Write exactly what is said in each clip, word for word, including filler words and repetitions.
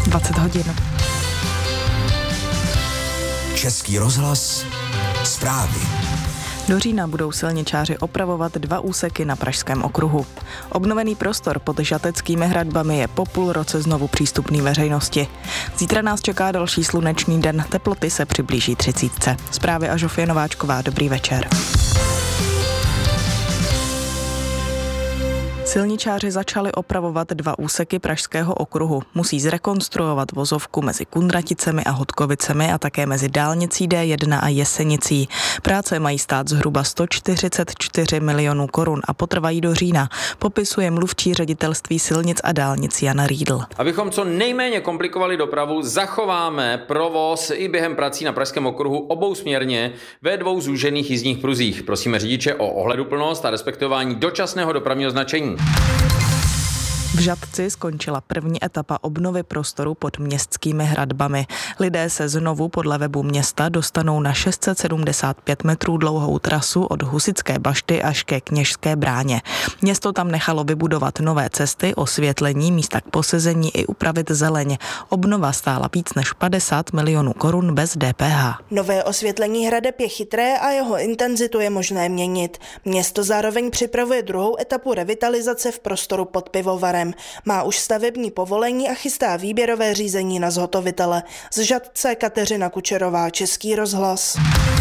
dvacet hodin. Český rozhlas, zprávy. Do října budou silničáři opravovat dva úseky na Pražském okruhu. Obnovený prostor pod Žateckými hradbami je po půl roce znovu přístupný veřejnosti. Zítra nás čeká další slunečný den, teploty se přiblíží třicítce. Zprávy a Žofie Nováčková, dobrý večer. Silničáři začali opravovat dva úseky Pražského okruhu. Musí zrekonstruovat vozovku mezi Kunraticemi a Hodkovicemi a také mezi dálnicí D jedna a Jesenicí. Práce mají stát zhruba sto čtyřicet čtyři milionů korun a potrvají do října, popisuje mluvčí ředitelství silnic a dálnic Jana Riedl. Abychom co nejméně komplikovali dopravu, zachováme provoz i během prací na Pražském okruhu obousměrně ve dvou zúžených jízdních pruzích. Prosíme řidiče o ohleduplnost a respektování dočasného dopravního značení. V Žatci skončila první etapa obnovy prostoru pod Městskými hradbami. Lidé se znovu podle webu města dostanou na šest set sedmdesát pět metrů dlouhou trasu od Husické bašty až ke Kněžské bráně. Město tam nechalo vybudovat nové cesty, osvětlení, místa k posezení i upravit zeleň. Obnova stála víc než padesát milionů korun bez D P H. Nové osvětlení hradeb je chytré a jeho intenzitu je možné měnit. Město zároveň připravuje druhou etapu revitalizace v prostoru pod pivovarem. Má už stavební povolení a chystá výběrové řízení na zhotovitele. Z Žatce Kateřina Kučerová, Český rozhlas.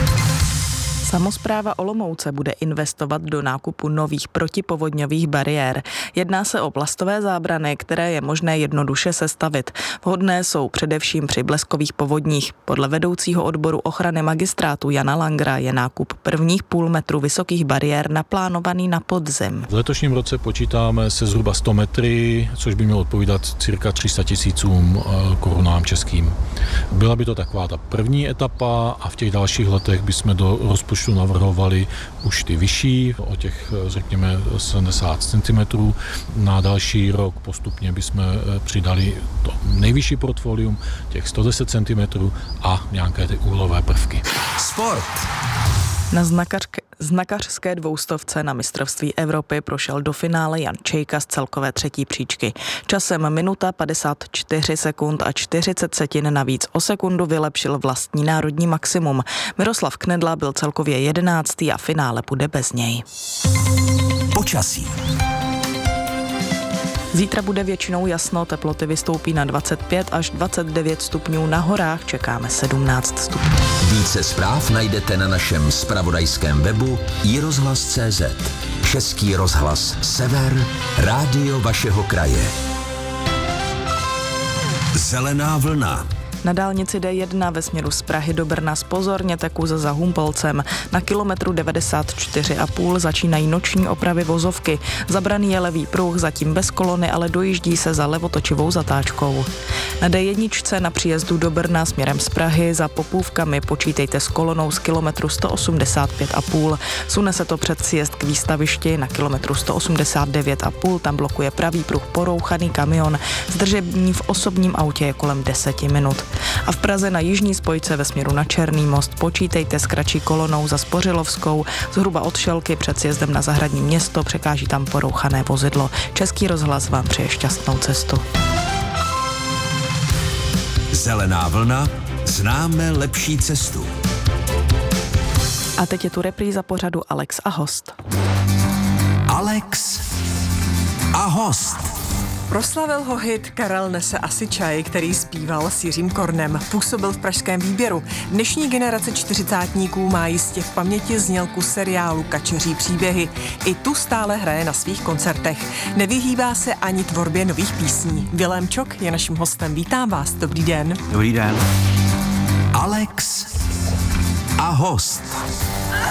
Samospráva Olomouce bude investovat do nákupu nových protipovodňových bariér. Jedná se o plastové zábrany, které je možné jednoduše sestavit. Vhodné jsou především při bleskových povodních. Podle vedoucího odboru ochrany magistrátu Jana Langra je nákup prvních půl metru vysokých bariér naplánovaný na podzim. V letošním roce počítáme se zhruba sto metry, což by mělo odpovídat cirka tři sta tisícům korunám českým. Byla by to taková ta první etapa a v těch dalších letech bychom do rozpočtu navrhovali už ty vyšší, o těch řekněme sedmdesát centimetrů. Na další rok postupně bychom přidali to nejvyšší portfolium, těch sto deset centimetrů a nějaké ty úhlové prvky. Sport. Na znakařské, znakařské dvoustovce na mistrovství Evropy prošel do finále Jan Čejka z celkové třetí příčky. Časem minuta padesát čtyři sekund a čtyřicet setin navíc o sekundu vylepšil vlastní národní maximum. Miroslav Knedla byl celkově jedenáctý a finále bude bez něj. Počasí. Zítra bude většinou jasno, teploty vystoupí na dvacet pět až dvacet devět stupňů, na horách čekáme sedmnáct stupňů. Více zpráv najdete na našem zpravodajském webu i rozhlas tečka cé zet. Český rozhlas Sever, rádio vašeho kraje. Zelená vlna. Na dálnici D jedna ve směru z Prahy do Brna zpozorněte kuze za Humpolcem. Na kilometru devadesát čtyři a půl začínají noční opravy vozovky. Zabraný je levý pruh, zatím bez kolony, ale dojíždí se za levotočivou zatáčkou. Na D jedna na příjezdu do Brna směrem z Prahy za Popůvkami počítejte s kolonou z kilometru sto osmdesát pět a půl. Sune se to před sjezd k výstavišti na kilometru sto osmdesát devět a půl, tam blokuje pravý pruh porouchaný kamion. Zdržení v osobním autě je kolem deset minut. A v Praze na jižní spojce ve směru na Černý most počítejte s kratší kolonou za Spořilovskou, zhruba od Šelky před sjezdem na Zahradní město, překáží tam porouchané vozidlo. Český rozhlas vám přeje šťastnou cestu. Zelená vlna, známe lepší cestu. A teď je tu repríza pořadu Alex a host. Alex a host. Proslavil ho hit Karel nese asi čaj, který zpíval s Jiřím Kornem. Působil v pražském výběru. Dnešní generace čtyřicátníků má jistě v paměti znělku seriálu Kačeří příběhy. I tu stále hraje na svých koncertech. Nevyhýbá se ani tvorbě nových písní. Vilém Čok je naším hostem. Vítám vás. Dobrý den. Dobrý den. Alex a host.